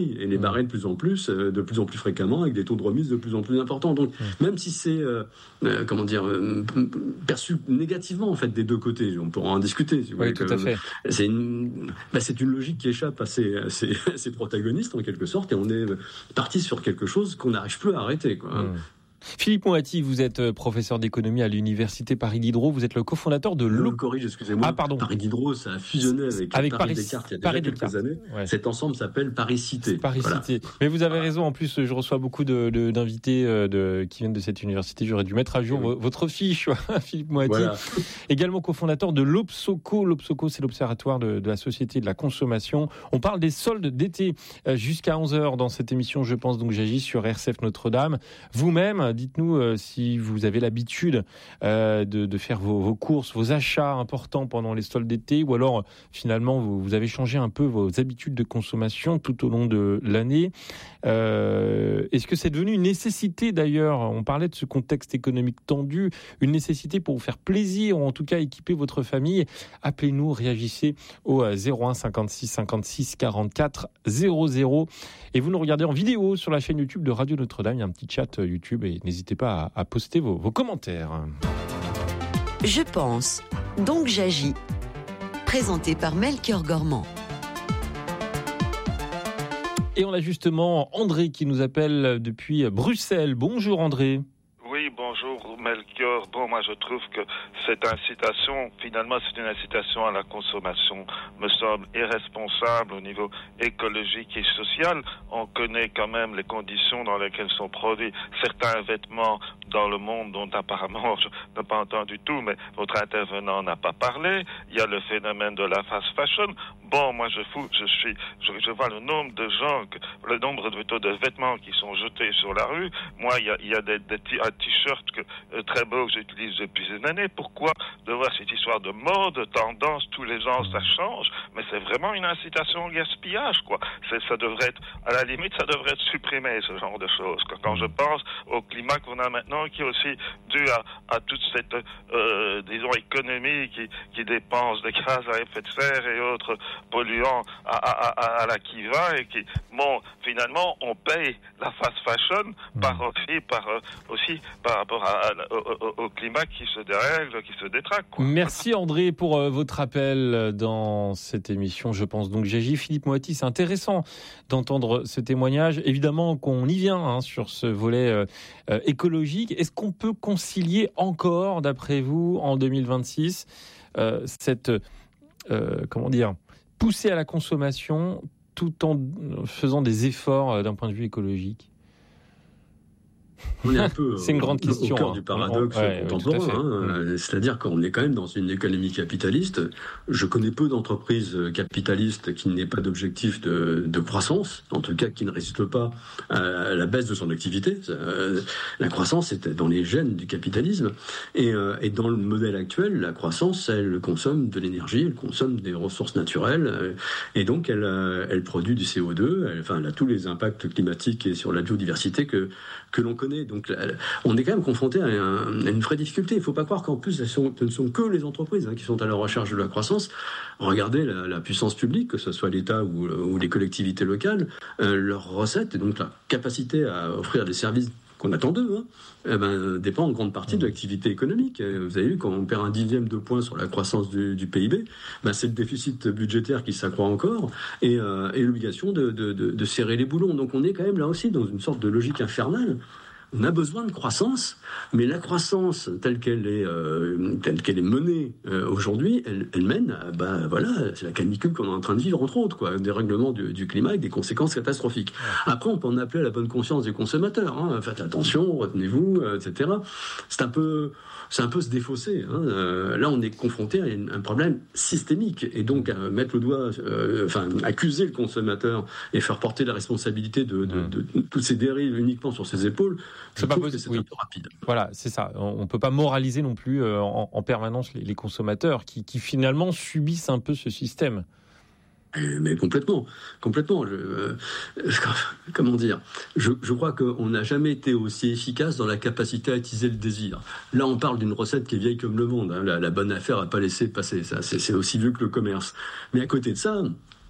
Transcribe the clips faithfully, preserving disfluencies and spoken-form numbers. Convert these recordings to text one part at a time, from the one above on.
et les barrer de plus en plus, euh, de plus en plus fréquemment, avec des taux de remise de plus en plus importants. Donc, mmh. même si c'est, euh, euh, comment dire, euh, perçu négativement en fait des deux côtés, on pourra en discuter. Si vous oui, voulez, tout que, à fait. C'est une, bah, c'est une logique qui échappe à ses, à ses, à ses protagonistes en quelque sorte, et on est parti sur quelque chose qu'on n'arrive plus à arrêter, quoi. Mmh. Philippe Moati, vous êtes professeur d'économie à l'Université Paris Diderot. Vous êtes le cofondateur de l'O... Je corrige, excusez-moi. Ah, pardon. Paris Diderot, ça a fusionné avec, avec Paris, Paris Descartes il y a Paris déjà quelques années. Ouais. Cet ensemble s'appelle Paris Cité. Paris voilà. Cité. Mais vous avez raison. En plus, je reçois beaucoup de, de, d'invités de, qui viennent de cette université. J'aurais dû mettre à jour oui. votre fiche, Philippe Moati. Voilà. Également cofondateur de l'Obsoco. L'Obsoco, c'est l'Observatoire de, de la société de la consommation. On parle des soldes d'été jusqu'à onze heures dans cette émission. Je pense donc j'agis sur R C F Notre-Dame. Vous-même, dites-nous si vous avez l'habitude euh, de, de faire vos, vos courses, vos achats importants pendant les soldes d'été, ou alors finalement vous, vous avez changé un peu vos habitudes de consommation tout au long de l'année. Euh, est-ce que c'est devenu une nécessité d'ailleurs? On parlait de ce contexte économique tendu, une nécessité pour vous faire plaisir ou en tout cas équiper votre famille. Appelez-nous, réagissez au zéro un cinquante-six cinquante-six quarante-quatre zéro zéro et vous nous regardez en vidéo sur la chaîne YouTube de Radio Notre-Dame. Il y a un petit chat YouTube et n'hésitez pas à, à poster Vos, vos commentaires. Je pense, donc j'agis. Présenté par Melchior Gormand. Et on a justement André qui nous appelle depuis Bruxelles. Bonjour André. Oui, bonjour Melchior. Bon, moi je trouve que cette incitation, finalement c'est une incitation à la consommation, me semble irresponsable au niveau écologique et social. On connaît quand même les conditions dans lesquelles sont produits certains vêtements dans le monde dont apparemment je n'ai pas entendu tout, mais votre intervenant n'a pas parlé. Il y a le phénomène de la fast fashion. Bon, moi je fous, je suis, je, je vois le nombre de gens, que, le nombre plutôt de vêtements qui sont jetés sur la rue. Moi, il y a, il y a des, des t- un t-shirt que, euh, très beau que j'utilise depuis une année. Pourquoi devoir cette histoire de mode, de tendance, tous les ans ça change, mais c'est vraiment une incitation au gaspillage, quoi. C'est, ça devrait être, à la limite, ça devrait être supprimé, ce genre de choses. Quoi. Quand je pense au climat qu'on a maintenant, qui est aussi dû à, à toute cette, euh, disons, économie qui, qui dépense des gaz à effet de serre et autres polluants à, à, à, à la qui va et qui, bon, finalement, on paye la fast fashion par aussi, par, euh, aussi par rapport à, à, au, au climat qui se dérègle, qui se détraque, quoi. Merci André pour euh, votre appel dans cette émission. Je pense donc j'agis. Philippe Moati, c'est intéressant d'entendre ce témoignage. Évidemment qu'on y vient hein, sur ce volet euh, euh, écologique. Est-ce qu'on peut concilier encore, d'après vous, en deux mille vingt-six, euh, cette euh, comment dire pousser à la consommation tout en faisant des efforts d'un point de vue écologique? On est un peu c'est une grande question, au cœur hein. du paradoxe ouais, contemporain. Ouais, hein. C'est-à-dire qu'on est quand même dans une économie capitaliste. Je connais peu d'entreprises capitalistes qui n'aient pas d'objectif de, de croissance, en tout cas qui ne résistent pas à la baisse de son activité. La croissance est dans les gènes du capitalisme. Et, et dans le modèle actuel, la croissance, elle consomme de l'énergie, elle consomme des ressources naturelles, et donc elle, elle produit du C O deux, elle, enfin, elle a tous les impacts climatiques et sur la biodiversité que, que l'on connaît. Donc on est quand même confronté à, un, à une vraie difficulté. Il ne faut pas croire qu'en plus ce, sont, ce ne sont que les entreprises hein, qui sont à la recherche de la croissance. Regardez la, la puissance publique, que ce soit l'État ou, ou les collectivités locales, euh, leurs recettes et donc la capacité à offrir des services qu'on attend d'eux, hein, eh ben, dépend en grande partie de l'activité économique. Vous avez vu, quand on perd un dixième de point sur la croissance du, du P I B, ben, c'est le déficit budgétaire qui s'accroît encore et, euh, et l'obligation de, de, de, de serrer les boulons. Donc on est quand même là aussi dans une sorte de logique infernale. On a besoin de croissance, mais la croissance telle qu'elle est, euh, telle qu'elle est menée euh, aujourd'hui, elle, elle mène, à, bah voilà, c'est la canicule qu'on est en train de vivre entre autres, quoi, des règlements du, du climat avec des conséquences catastrophiques. Après, on peut en appeler à la bonne conscience des consommateurs. Hein, faites attention, retenez-vous, euh, et cetera. C'est un peu, c'est un peu se défausser. Hein. Euh, là, on est confronté à une, un problème systémique, et donc à mettre le doigt, euh, enfin accuser le consommateur et faire porter la responsabilité de, de, de, de toutes ces dérives uniquement sur ses épaules. C'est pas possible. C'est oui. un peu rapide. Voilà, c'est ça. On peut pas moraliser non plus euh, en, en permanence les, les consommateurs qui, qui finalement subissent un peu ce système. Mais complètement, complètement. Je, euh, comment dire je, je crois qu'on n'a jamais été aussi efficace dans la capacité à attiser le désir. Là, on parle d'une recette qui est vieille comme le monde. Hein. La, la bonne affaire à pas laisser passer. Ça, c'est, c'est aussi vieux que le commerce. Mais à côté de ça,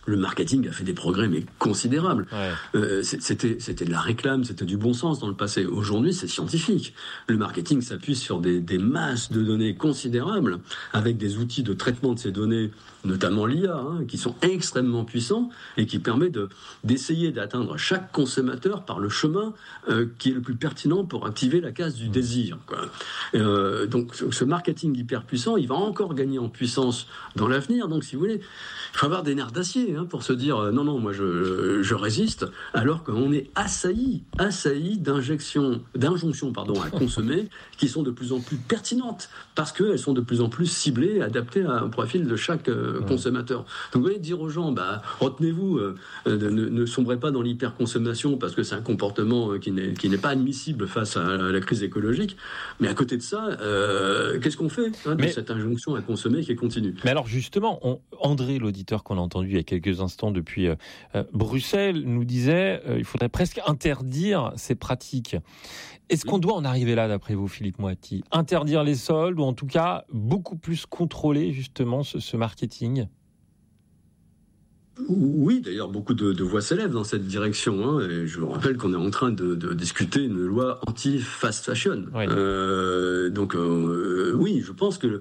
le marketing a fait des progrès mais considérables. Ouais. Euh, c'était, c'était de la réclame, c'était du bon sens dans le passé. Aujourd'hui, c'est scientifique. Le marketing s'appuie sur des, des masses de données considérables, avec des outils de traitement de ces données, notamment l'I A, hein, qui sont extrêmement puissants et qui permet de, d'essayer d'atteindre chaque consommateur par le chemin euh, qui est le plus pertinent pour activer la case du désir, quoi. Euh, donc ce marketing hyper puissant, il va encore gagner en puissance dans l'avenir. Donc si vous voulez, il faut avoir des nerfs d'acier hein, pour se dire euh, non, non, moi je, je résiste, alors qu'on est assailli, assailli d'injections, d'injonctions pardon, à consommer qui sont de plus en plus pertinentes parce qu'elles sont de plus en plus ciblées, adaptées à un profil de chaque euh, consommateur. Donc vous voyez, dire aux gens, bah, retenez-vous, euh, ne, ne sombrez pas dans l'hyperconsommation parce que c'est un comportement euh, qui, n'est, qui n'est pas admissible face à, à la crise écologique. Mais à côté de ça, euh, qu'est-ce qu'on fait hein, de mais, cette injonction à consommer qui continue? Mais alors justement, on, André, l'auditeur qu'on a entendu il y a quelques instants depuis euh, Bruxelles, nous disait euh, il faudrait presque interdire ces pratiques. Est-ce qu'on doit en arriver là, d'après vous, Philippe Moati? Interdire les soldes ou en tout cas beaucoup plus contrôler justement ce, ce marketing? Oui, d'ailleurs, beaucoup de, de voix s'élèvent dans cette direction. Hein, et je vous rappelle qu'on est en train de, de discuter une loi anti-fast fashion. Oui. Euh, donc, euh, oui, je pense que le,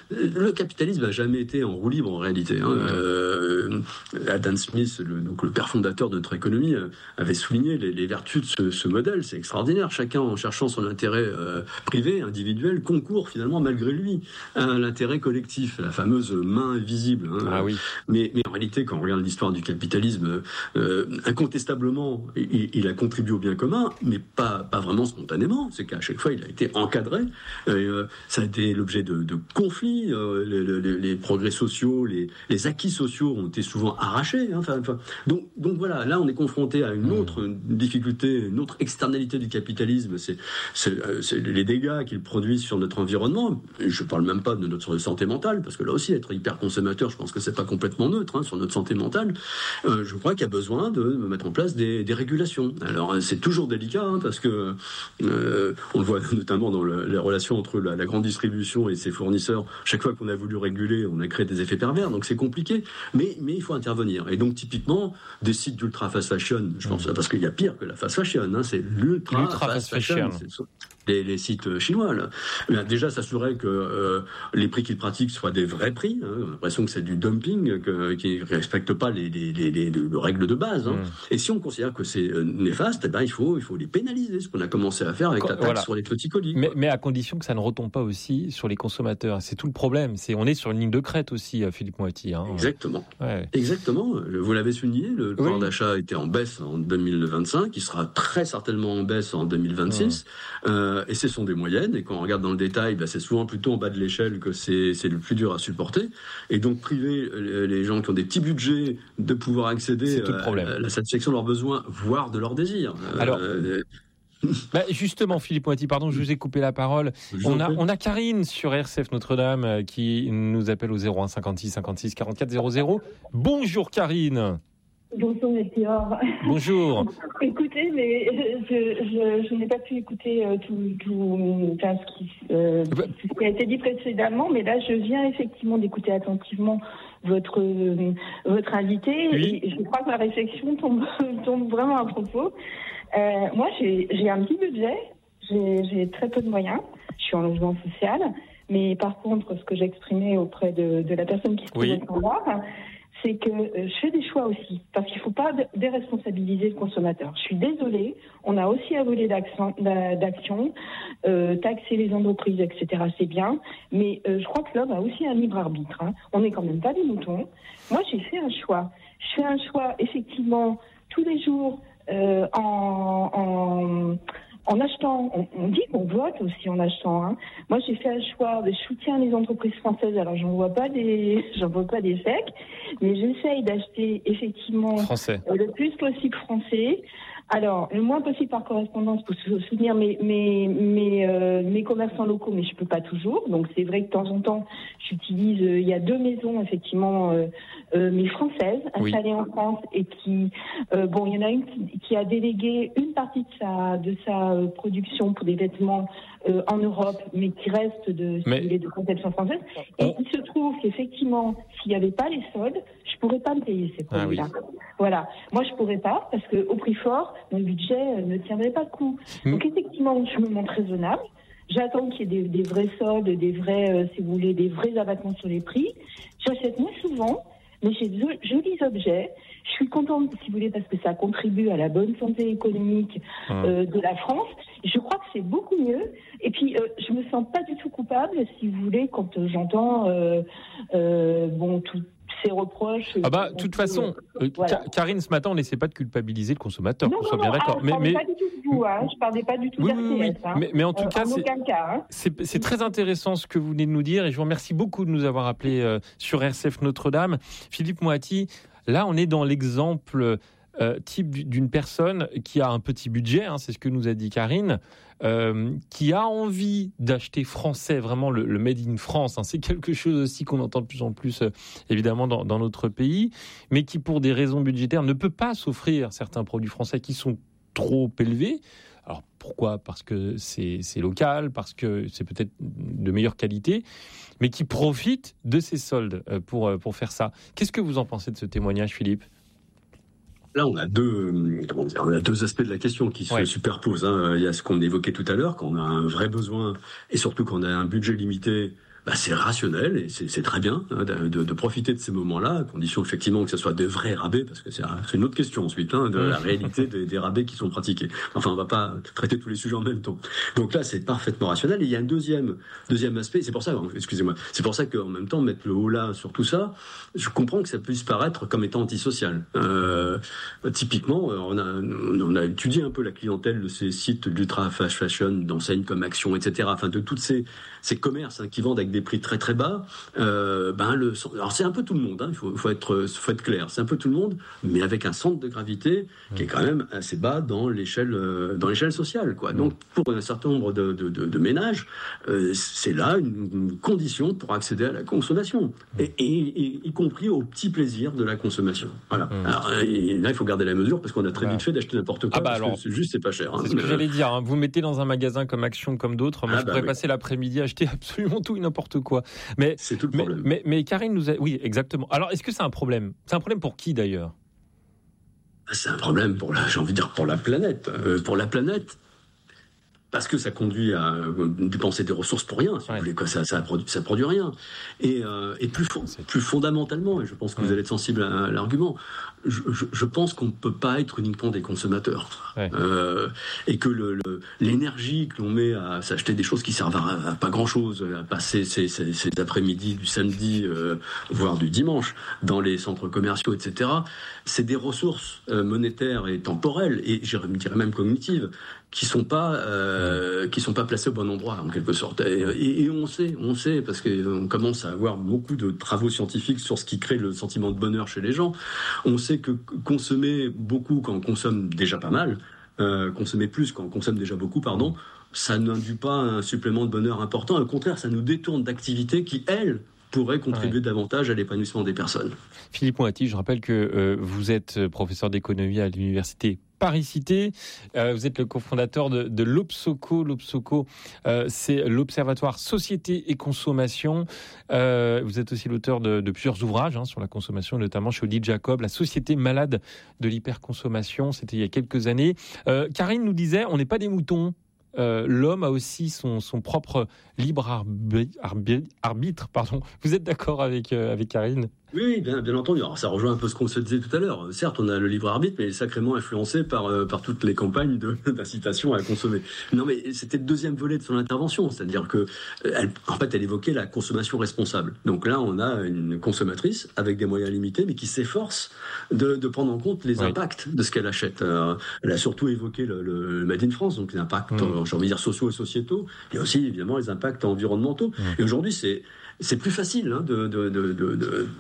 le capitalisme n'a jamais été en roue libre, en réalité. Hein. Euh, Adam Smith, le, donc le père fondateur de notre économie, avait souligné les, les vertus de ce, ce modèle. C'est extraordinaire. Chacun, en cherchant son intérêt euh, privé, individuel, concourt finalement, malgré lui, à l'intérêt collectif, la fameuse main invisible. Hein. Ah oui. Mais, mais en réalité, quand on regarde l'histoire du capitalisme, euh, incontestablement, il, il a contribué au bien commun, mais pas, pas vraiment spontanément. C'est qu'à chaque fois, il a été encadré. Euh, ça a été l'objet de, de conflits. Euh, les, les, les progrès sociaux, les, les acquis sociaux ont été souvent arrachés. Hein, enfin, enfin, donc, donc voilà, là, on est confronté à une autre difficulté, une autre externalité du capitalisme. C'est, c'est, c'est les dégâts qu'il produit sur notre environnement. Je ne parle même pas de notre santé mentale, parce que là aussi, être hyper consommateur, je pense que c'est pas complètement neutre hein, sur notre santé mentale. Euh, je crois qu'il y a besoin de mettre en place des, des régulations. Alors c'est toujours délicat hein, parce que euh, on le voit notamment dans le, les relations entre la, la grande distribution et ses fournisseurs. Chaque fois qu'on a voulu réguler, on a créé des effets pervers, donc c'est compliqué. Mais mais il faut intervenir. Et donc typiquement des sites d'ultra fast fashion, je pense, mmh. parce qu'il y a pire que la fast fashion, hein, c'est l'ultra, l'ultra fast, fast fashion. fashion. Les, les sites chinois, là. Bien, déjà, s'assurer que euh, les prix qu'ils pratiquent soient des vrais prix. Hein. On a l'impression que c'est du dumping, que, qui ne respecte pas les, les, les, les, les règles de base. Hein. Mmh. Et si on considère que c'est euh, néfaste, eh ben, il, faut, il faut les pénaliser, ce qu'on a commencé à faire avec Quand, la taxe voilà. sur les petits colis. Mais, mais à condition que ça ne retombe pas aussi sur les consommateurs. C'est tout le problème. C'est, on est sur une ligne de crête aussi, Philippe Moati. Hein. Exactement. Ouais. Exactement. Vous l'avez souligné, le pouvoir oui. d'achat était en baisse en deux mille vingt-cinq, il sera très certainement en baisse en deux mille vingt-six. Mmh. Euh, et ce sont des moyennes, et quand on regarde dans le détail, ben c'est souvent plutôt en bas de l'échelle que c'est, c'est le plus dur à supporter. Et donc priver les gens qui ont des petits budgets de pouvoir accéder à la satisfaction de leurs besoins, voire de leurs désirs. Alors, euh, bah justement, Philippe Moati, pardon, je vous ai coupé la parole. On a, on a Karine sur R C F Notre-Dame qui nous appelle au zéro un cinquante-six cinquante-six quarante-quatre zéro zéro. Bonjour Karine. Bonjour Melchior. Bonjour. Écoutez, mais je, je, je n'ai pas pu écouter euh, tout, tout enfin, ce, qui, euh, ce qui a été dit précédemment, mais là je viens effectivement d'écouter attentivement votre euh, votre invité oui. et je crois que la réflexion tombe, tombe vraiment à propos. Euh, moi j'ai, j'ai un petit budget, j'ai, j'ai très peu de moyens, je suis en logement social, mais par contre ce que j'exprimais auprès de, de la personne qui se trouvait en voir, c'est que je fais des choix aussi, parce qu'il ne faut pas déresponsabiliser le consommateur. Je suis désolée, on a aussi à voler d'action, d'action euh, taxer les entreprises, et cetera, c'est bien, mais euh, je crois que l'homme a aussi un libre arbitre. Hein. On n'est quand même pas des moutons. Moi, j'ai fait un choix. Je fais un choix, effectivement, tous les jours, euh, en... en En achetant, on, on dit qu'on vote aussi en achetant. Hein. Moi, j'ai fait un choix de soutien les entreprises françaises. Alors, j'en vois pas des, j'en vois pas des chèques, mais j'essaye d'acheter effectivement français. le plus possible français, Alors, le moins possible par correspondance pour soutenir mes mes mes, euh, mes commerçants locaux, mais je peux pas toujours. Donc c'est vrai que de temps en temps, j'utilise. Euh, il y a deux maisons effectivement, euh, euh, mais françaises installées oui. en France et qui euh, bon, il y en a une qui, qui a délégué une partie de sa de sa euh, production pour des vêtements euh, en Europe, mais qui reste de mais... si de conception française. Et oh. il se trouve qu'effectivement, s'il n'y avait pas les soldes, je pourrais pas me payer ces produits-là. Ah, oui. Voilà. Moi, je pourrais pas parce que au prix fort, mon budget ne tiendrait pas le coup. Mmh. Donc effectivement, je me montre raisonnable. J'attends qu'il y ait des, des vrais soldes, des vrais, euh, si vous voulez, des vrais abattements sur les prix. J'achète moins souvent, mais j'ai de jolis objets. Je suis contente, si vous voulez, parce que ça contribue à la bonne santé économique euh, de la France. Je crois que c'est beaucoup mieux. Et puis, euh, je me sens pas du tout coupable, si vous voulez, quand euh, j'entends euh, euh, bon tout. Ces reproches. Ah bah, de toute façon, euh, voilà. Karine, ce matin, on n'essaie pas de culpabiliser le consommateur, qu'on soit bien d'accord. Ah, je ne parlais mais, pas du tout de vous, hein. Je ne parlais pas du tout oui, d'R T S. Oui, oui. Hein. Mais, mais en tout euh, cas, en c'est, aucun cas hein. c'est, c'est très intéressant ce que vous venez de nous dire et je vous remercie beaucoup de nous avoir appelés euh, sur R C F Notre-Dame. Philippe Moati, là, on est dans l'exemple euh, type d'une personne qui a un petit budget, hein, c'est ce que nous a dit Karine, Euh, qui a envie d'acheter français, vraiment le, le made in France. Hein. C'est quelque chose aussi qu'on entend de plus en plus, euh, évidemment, dans, dans notre pays, mais qui, pour des raisons budgétaires, ne peut pas s'offrir certains produits français qui sont trop élevés. Alors, pourquoi ? Parce que c'est, c'est local, parce que c'est peut-être de meilleure qualité, mais qui profite de ces soldes pour, pour faire ça. Qu'est-ce que vous en pensez de ce témoignage, Philippe ? Là, on a deux, comment dire, on a deux aspects de la question qui se ouais. superposent. Hein. Il y a ce qu'on évoquait tout à l'heure, qu'on a un vrai besoin, et surtout qu'on a un budget limité. Bah, c'est rationnel et c'est, c'est très bien hein, de, de, de profiter de ces moments-là, à condition effectivement que ce soit des vrais rabais, parce que c'est, c'est une autre question ensuite, hein, de la réalité des, des rabais qui sont pratiqués. Enfin, on va pas traiter tous les sujets en même temps. Donc là, c'est parfaitement rationnel. Et il y a un deuxième, deuxième aspect, c'est pour ça, excusez-moi, c'est pour ça qu'en même temps, mettre le haut là sur tout ça, je comprends que ça puisse paraître comme étant antisocial. Euh, typiquement, on a, on a étudié un peu la clientèle de ces sites d'ultra fast fashion, d'enseignes comme Action, et cetera. Enfin, de toutes ces, ces commerces hein, qui vendent avec des prix très très bas. Euh, ben le, alors c'est un peu tout le monde. Hein, il faut, faut être, faut être clair. C'est un peu tout le monde, mais avec un centre de gravité qui est quand même assez bas dans l'échelle, euh, dans l'échelle sociale, quoi. Donc pour un certain nombre de, de, de, de ménages, euh, c'est là une, une condition pour accéder à la consommation, et, et, et y compris au petit plaisir de la consommation. Voilà. Mmh. Alors, et là, il faut garder la mesure parce qu'on a très vite fait d'acheter n'importe quoi. Ah bah parce alors, que c'est juste, c'est pas cher. Hein. C'est ce que j'allais dire. Hein. Vous mettez dans un magasin comme Action, comme d'autres. Moi, ah je bah pourrais oui. passer l'après-midi à acheter absolument tout et n'importe quoi. Mais c'est tout le problème. Mais, mais, mais Karine nous a... Oui, exactement. Alors, est-ce que c'est un problème ? C'est un problème pour qui, d'ailleurs ? C'est un problème pour la, j'ai envie de dire, pour la planète. Euh, pour la planète, parce que ça conduit à dépenser des ressources pour rien. Si ouais. vous voulez, quoi, ça, ça produit, ça produit rien. Et, euh, et plus, plus fondamentalement, et je pense que ouais. vous allez être sensible à, à l'argument, je, je, je pense qu'on ne peut pas être uniquement des consommateurs. Ouais. Euh, et que le, le, l'énergie que l'on met à s'acheter des choses qui servent à, à pas grand-chose, à passer ces, ces, ces après-midi du samedi, euh, voire du dimanche, dans les centres commerciaux, et cetera, c'est des ressources euh, monétaires et temporelles, et je dirais même cognitives, qui sont pas euh, qui sont pas placés au bon endroit en quelque sorte. Et, et, et on sait, on sait parce que on commence à avoir beaucoup de travaux scientifiques sur ce qui crée le sentiment de bonheur chez les gens. On sait que consommer beaucoup quand on consomme déjà pas mal, euh, consommer plus quand on consomme déjà beaucoup, pardon, ça n'induit pas un supplément de bonheur important. Au contraire, ça nous détourne d'activités qui, elles, pourrait contribuer ouais. davantage à l'épanouissement des personnes. Philippe Moati, je rappelle que euh, vous êtes professeur d'économie à l'université Paris-Cité. Euh, vous êtes le cofondateur de, de l'Obsoco. L'Obsoco, euh, c'est l'Observatoire Société et Consommation. Euh, vous êtes aussi l'auteur de, de plusieurs ouvrages hein, sur la consommation, notamment chez Odile Jacob, La Société malade de l'hyperconsommation. C'était il y a quelques années. Euh, Karine nous disait, on n'est pas des moutons. Euh, l'homme a aussi son, son propre libre arbitre, arbitre. Pardon. Vous êtes d'accord avec, euh, avec Karine ? Oui, bien, bien entendu. Alors, ça rejoint un peu ce qu'on se disait tout à l'heure. Certes, on a le libre arbitre, mais il est sacrément influencé par, euh, par toutes les campagnes de, d'incitation à consommer. Non, mais c'était le deuxième volet de son intervention. C'est-à-dire que, elle, en fait, elle évoquait la consommation responsable. Donc là, on a une consommatrice avec des moyens limités, mais qui s'efforce de, de prendre en compte les oui. impacts de ce qu'elle achète. Euh, elle a surtout évoqué le, le Made in France, donc les impacts, mmh. j'ai envie de dire, sociaux et sociétaux. Il y a aussi, évidemment, les impacts environnementaux. Mmh. Et aujourd'hui, c'est, c'est plus facile hein, de, de, de, de, de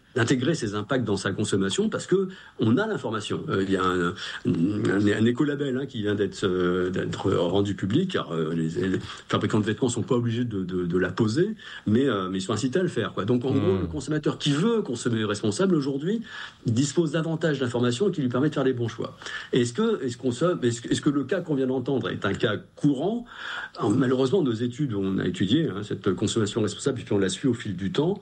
d'intégrer ces impacts dans sa consommation parce que on a l'information. Euh, il y a un, un, un écolabel hein, qui vient d'être, euh, d'être rendu public, car euh, les, les fabricants de vêtements ne sont pas obligés de, de, de la poser, mais, euh, mais ils sont incités à le faire. Quoi. Donc en mmh. gros, le consommateur qui veut consommer responsable aujourd'hui dispose davantage d'informations qui lui permettent de faire les bons choix. Est-ce que, est-ce qu'on se, est-ce, est-ce que le cas qu'on vient d'entendre est un cas courant ? Alors, malheureusement, nos études, on a étudié hein, cette consommation responsable, et puis on l'a su au fil du temps.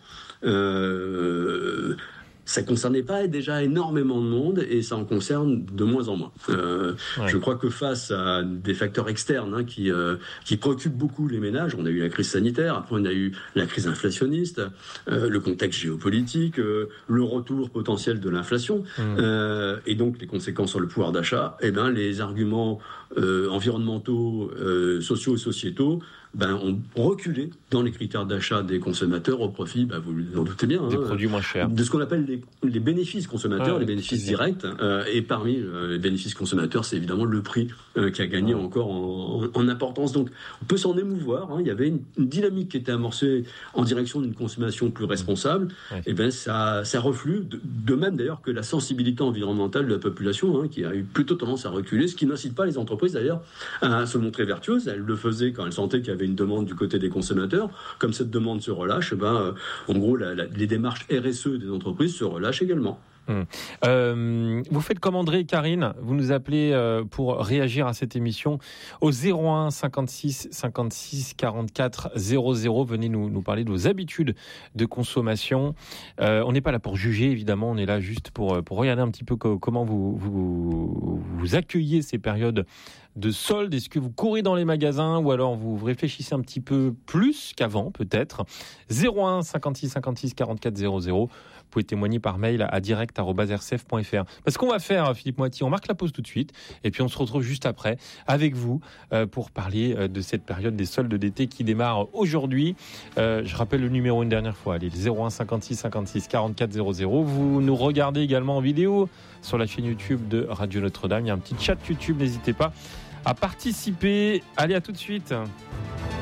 Euh, ça ne concernait pas déjà énormément de monde et ça en concerne de moins en moins. Euh, ouais. Je crois que face à des facteurs externes hein, qui, euh, qui préoccupent beaucoup les ménages, on a eu la crise sanitaire, après on a eu la crise inflationniste, euh, le contexte géopolitique, euh, le retour potentiel de l'inflation mmh. euh, et donc les conséquences sur le pouvoir d'achat, et ben, les arguments euh, environnementaux, euh, sociaux et sociétaux ben, ont reculé dans les critères d'achat des consommateurs au profit, ben, vous vous en doutez bien, des hein, produits moins chers, de ce qu'on appelle les, les bénéfices consommateurs, ouais, les bénéfices directs. Euh, et parmi euh, les bénéfices consommateurs, c'est évidemment le prix euh, qui a gagné ouais. encore en, en, en importance. Donc, on peut s'en émouvoir. Hein. Il y avait une, une dynamique qui était amorcée en direction d'une consommation plus responsable. Ouais. Et ben, ça, ça reflue, de, de même d'ailleurs que la sensibilité environnementale de la population, hein, qui a eu plutôt tendance à reculer, ce qui n'incite pas les entreprises d'ailleurs à se montrer vertueuses. Elles le faisaient quand elles sentaient qu'il y avait une demande du côté des consommateurs. Comme cette demande se relâche, ben, euh, en gros, la, la, les démarches R S E des entreprises se relâchent également. Hum. Euh, vous faites comme André et Karine, vous nous appelez euh, pour réagir à cette émission au zéro un cinquante-six cinquante-six quarante-quatre zéro zéro. Venez nous, nous parler de vos habitudes de consommation. Euh, on n'est pas là pour juger, évidemment, on est là juste pour, pour regarder un petit peu co- comment vous, vous, vous accueillez ces périodes de soldes. Est-ce que vous courez dans les magasins ou alors vous réfléchissez un petit peu plus qu'avant, peut-être. zéro un cinquante-six cinquante-six quarante-quatre zéro zéro. Vous pouvez témoigner par mail à direct arobase r c f point f r. Parce qu'on va faire, Philippe Moiti, on marque la pause tout de suite et puis on se retrouve juste après avec vous euh, pour parler euh, de cette période des soldes d'été qui démarre aujourd'hui. Euh, je rappelle le numéro une dernière fois, allez, zéro un cinquante-six cinquante-six quarante-quatre zéro zéro. Vous nous regardez également en vidéo sur la chaîne YouTube de Radio Notre-Dame. Il y a un petit chat YouTube, n'hésitez pas à participer. Allez, à tout de suite.